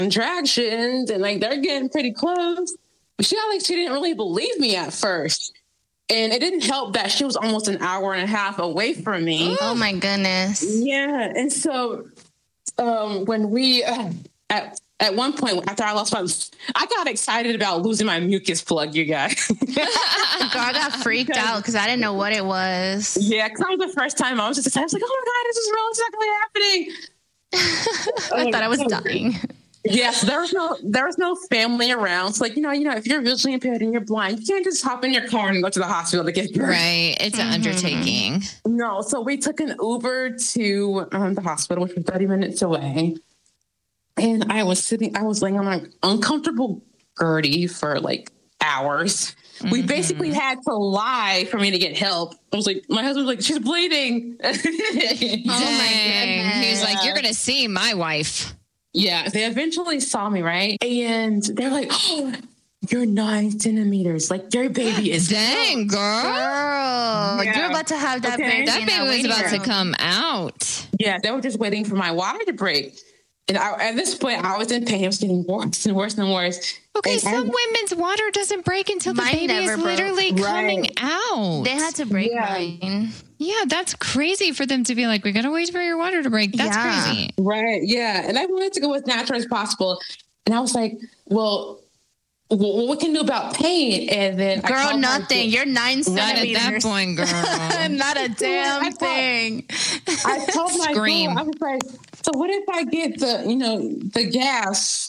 contractions and like they're getting pretty close. But she didn't really believe me at first. And it didn't help that she was almost an hour and a half away from me. Oh my goodness. Yeah. And so when we at one point after I lost I got excited about losing my mucus plug, you guys. Girl, I got freaked out because I didn't know what it was. Yeah, because that was the first time I was just excited. I was like, oh my God, this is real. It's actually happening. I thought I was dying. Yes, there was no family around. So like, if you're visually impaired and you're blind, you can't just hop in your car and go to the hospital to get birth. Right. It's an undertaking. No, so we took an Uber to the hospital, which was 30 minutes away. And I was laying on an uncomfortable Gertie for like hours. We basically had to lie for me to get help. I was like, my husband was like, she's bleeding. Oh my goodness. He was like, you're going to see my wife. Yeah, they eventually saw me, right? And they're like, oh, you're 9 centimeters. Like, your baby is... Dang, girl. Yeah. You're about to have that baby. That baby was about to come out. Yeah, they were just waiting for my water to break. And at this point, I was in pain. It was getting worse and worse and worse. Okay, some women's water doesn't break until the baby is literally coming out. They had to break mine. Yeah, that's crazy for them to be like, we got to wait for your water to break. That's crazy. Right, yeah. And I wanted to go as natural as possible. And I was like, well, what we can do about pain? And then girl, nothing. You're 9 centimeters. Not at that point, girl. Not a damn thing. I told my girl, I was like, so what if I get the gas,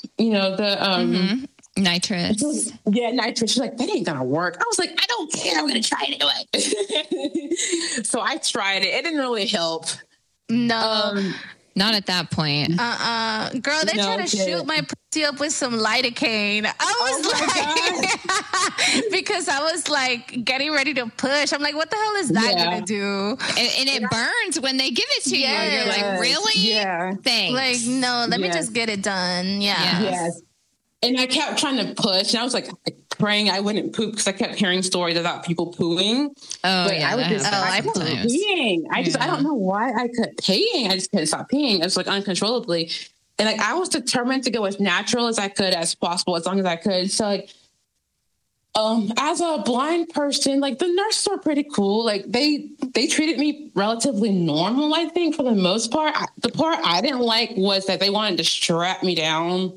nitrous. Yeah, nitrous. She's like, that ain't gonna work. I was like, I don't care. I'm gonna try it anyway. So I tried it. It didn't really help. No. Not at that point. Girl, they tried to shoot my pussy up with some lidocaine. Because I was like getting ready to push. I'm like, what the hell is that gonna do? And it burns when they give it to you. You're like, really? Yeah. Thanks. Like, no, let me just get it done. Yeah. Yes. And I kept trying to push, and I was like praying I wouldn't poop because I kept hearing stories about people pooing. Oh, but yeah. I was just I kept peeing. I don't know why I kept peeing. I just couldn't stop peeing. I was like uncontrollably. And like I was determined to go as natural as I could as possible, as long as I could. So like as a blind person, like the nurses were pretty cool. Like they treated me relatively normal, I think, for the most part. The part I didn't like was that they wanted to strap me down.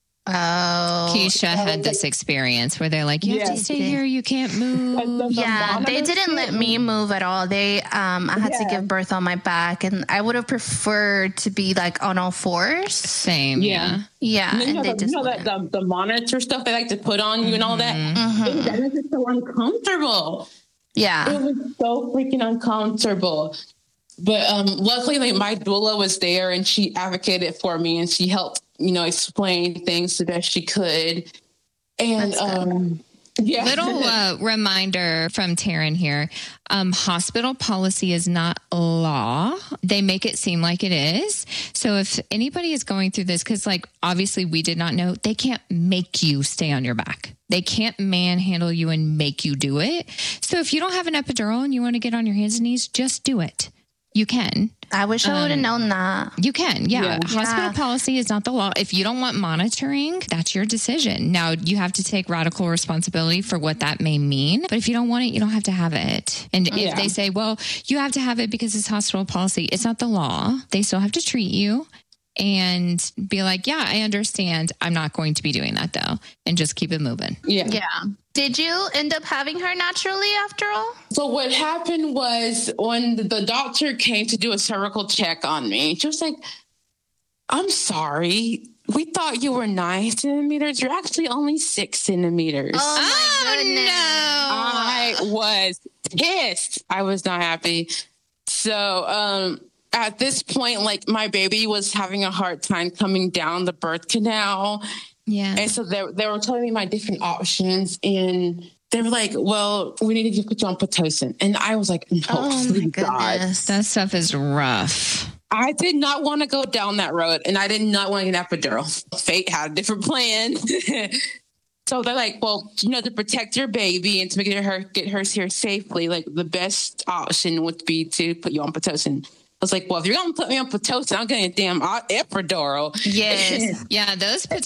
Oh, Keisha had this experience where they're like, you have to stay here, you can't move. Yeah, they didn't let me move at all. They I had to give birth on my back, and I would have preferred to be like on all fours. Same. Yeah. And they just the monitor stuff they like to put on you and all that. That was just so uncomfortable. Yeah, it was so freaking uncomfortable. But luckily, like my doula was there, and she advocated for me, and she helped explain things the best she could. And little reminder from Taryn here. Hospital policy is not law. They make it seem like it is. So if anybody is going through this, because like obviously we did not know, they can't make you stay on your back. They can't manhandle you and make you do it. So if you don't have an epidural and you want to get on your hands and knees, just do it. You can. I wish I would have known that. You can, yeah. Hospital policy is not the law. If you don't want monitoring, that's your decision. Now, you have to take radical responsibility for what that may mean. But if you don't want it, you don't have to have it. And if they say, well, you have to have it because it's hospital policy, it's not the law. They still have to treat you and be like, yeah, I understand. I'm not going to be doing that, though. And just keep it moving. Yeah. Did you end up having her naturally after all? So what happened was when the doctor came to do a cervical check on me, she was like, I'm sorry. We thought you were 9 centimeters. You're actually only 6 centimeters. Oh my goodness. I was pissed. I was not happy. So at this point, like my baby was having a hard time coming down the birth canal. Yeah. And so they were telling me my different options, and they were like, well, we need to put you on Pitocin. And I was like, oh my goodness. That stuff is rough. I did not want to go down that road, and I did not want to get an epidural. Fate had a different plan. So they're like, well, to protect your baby and to get her here safely, like the best option would be to put you on Pitocin. was like, well, if you're going to put me on Pitocin, I'm getting a damn epidural. Yes. Yeah, those